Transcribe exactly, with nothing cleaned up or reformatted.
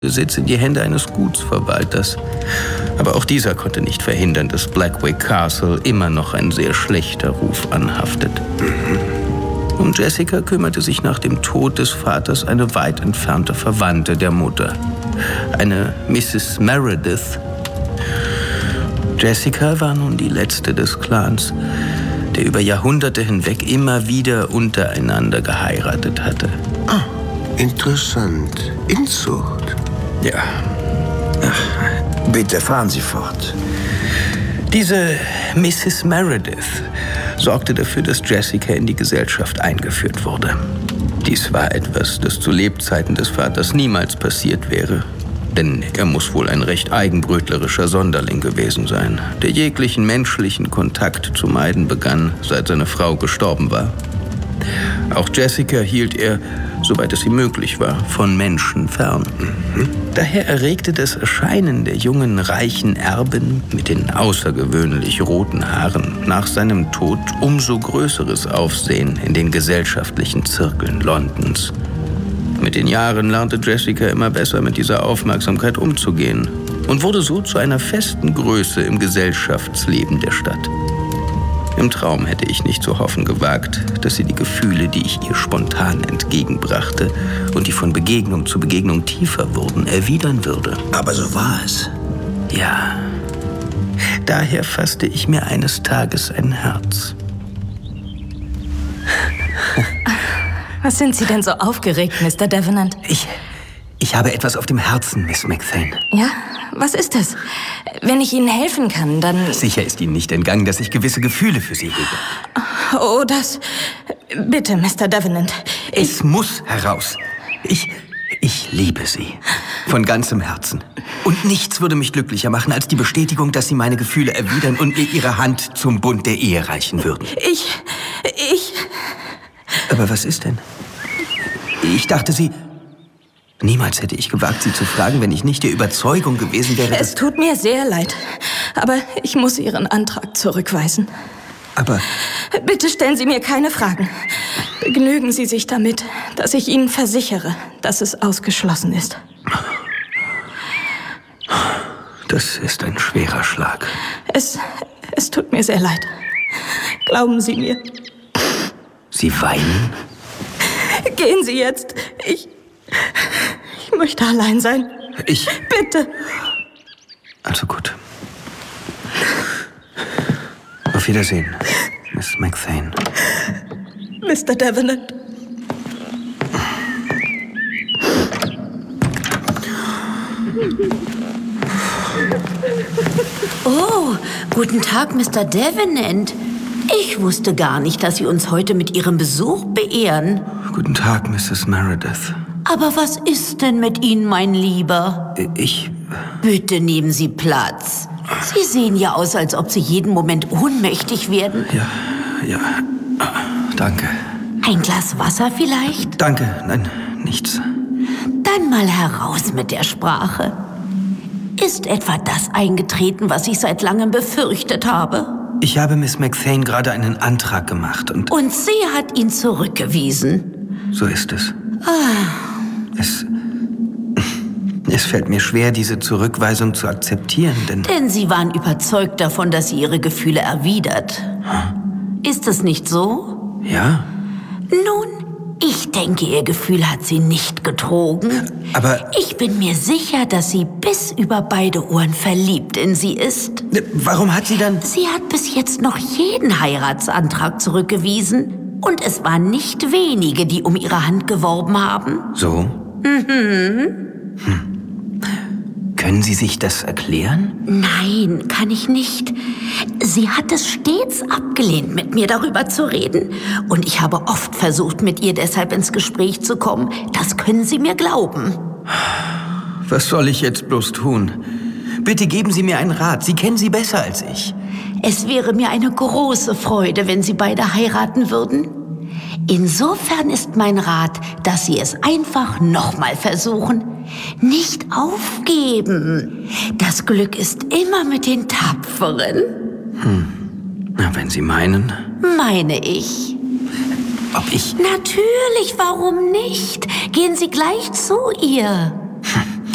Besitz in die Hände eines Gutsverwalters. Aber auch dieser konnte nicht verhindern, dass Blackway Castle immer noch ein sehr schlechter Ruf anhaftet. Um Jessica kümmerte sich nach dem Tod des Vaters eine weit entfernte Verwandte der Mutter, eine Misses Meredith. Jessica war nun die letzte des Clans, der über Jahrhunderte hinweg immer wieder untereinander geheiratet hatte. Ah, interessant. Inzucht. Ja. Ach, bitte fahren Sie fort. Diese Misses Meredith sorgte dafür, dass Jessica in die Gesellschaft eingeführt wurde. Dies war etwas, das zu Lebzeiten des Vaters niemals passiert wäre. Denn er muss wohl ein recht eigenbrötlerischer Sonderling gewesen sein, der jeglichen menschlichen Kontakt zu meiden begann, seit seine Frau gestorben war. Auch Jessica hielt er, soweit es ihm möglich war, von Menschen fern. Mhm. Daher erregte das Erscheinen der jungen, reichen Erbin mit den außergewöhnlich roten Haaren nach seinem Tod umso größeres Aufsehen in den gesellschaftlichen Zirkeln Londons. Mit den Jahren lernte Jessica immer besser mit dieser Aufmerksamkeit umzugehen und wurde so zu einer festen Größe im Gesellschaftsleben der Stadt. Im Traum hätte ich nicht zu hoffen gewagt, dass sie die Gefühle, die ich ihr spontan entgegenbrachte und die von Begegnung zu Begegnung tiefer wurden, erwidern würde. Aber so war es. Ja. Daher fasste ich mir eines Tages ein Herz. Was sind Sie denn so aufgeregt, Mister Davenant? Ich, ich habe etwas auf dem Herzen, Miss McThane. Ja? Was ist es? Wenn ich Ihnen helfen kann, dann... Sicher ist Ihnen nicht entgangen, dass ich gewisse Gefühle für Sie hege. Oh, das... Bitte, Mister Davenant. Es ich... muss heraus. Ich... Ich liebe Sie. Von ganzem Herzen. Und nichts würde mich glücklicher machen, als die Bestätigung, dass Sie meine Gefühle erwidern und mir Ihre Hand zum Bund der Ehe reichen würden. Ich... Ich... Aber was ist denn? Ich dachte, Sie... Niemals hätte ich gewagt, Sie zu fragen, wenn ich nicht der Überzeugung gewesen wäre, Es tut mir sehr leid, aber ich muss Ihren Antrag zurückweisen. Aber... Bitte stellen Sie mir keine Fragen. Begnügen Sie sich damit, dass ich Ihnen versichere, dass es ausgeschlossen ist. Das ist ein schwerer Schlag. Es... es tut mir sehr leid. Glauben Sie mir. Sie weinen? Gehen Sie jetzt. Ich... Ich möchte allein sein. Ich... Bitte. Also gut. Auf Wiedersehen, Miss McThane. Mister Davenant. Oh, guten Tag, Mister Davenant. Ich wusste gar nicht, dass Sie uns heute mit Ihrem Besuch beehren. Guten Tag, Misses Meredith. Aber was ist denn mit Ihnen, mein Lieber? Ich... Bitte nehmen Sie Platz. Sie sehen ja aus, als ob Sie jeden Moment ohnmächtig werden. Ja, ja. Danke. Ein Glas Wasser vielleicht? Danke, nein, nichts. Dann mal heraus mit der Sprache. Ist etwa das eingetreten, was ich seit langem befürchtet habe? Ich habe Miss McThane gerade einen Antrag gemacht und... Und sie hat ihn zurückgewiesen? So ist es. Ah. Es... Es fällt mir schwer, diese Zurückweisung zu akzeptieren, denn... Denn Sie waren überzeugt davon, dass sie Ihre Gefühle erwidert. Hm. Ist es nicht so? Ja. Nun, ich denke, Ihr Gefühl hat Sie nicht betrogen. Aber... Ich bin mir sicher, dass sie bis über beide Ohren verliebt in Sie ist. Warum hat sie dann... Sie hat bis jetzt noch jeden Heiratsantrag zurückgewiesen. Und es waren nicht wenige, die um ihre Hand geworben haben. So? Mhm. Hm. Können Sie sich das erklären? Nein, kann ich nicht. Sie hat es stets abgelehnt, mit mir darüber zu reden. Und ich habe oft versucht, mit ihr deshalb ins Gespräch zu kommen. Das können Sie mir glauben. Was soll ich jetzt bloß tun? Bitte geben Sie mir einen Rat. Sie kennen sie besser als ich. Es wäre mir eine große Freude, wenn Sie beide heiraten würden. Insofern ist mein Rat, dass Sie es einfach nochmal versuchen. Nicht aufgeben. Das Glück ist immer mit den Tapferen. Hm. Na, wenn Sie meinen. Meine ich. Ob ich... Natürlich, warum nicht? Gehen Sie gleich zu ihr.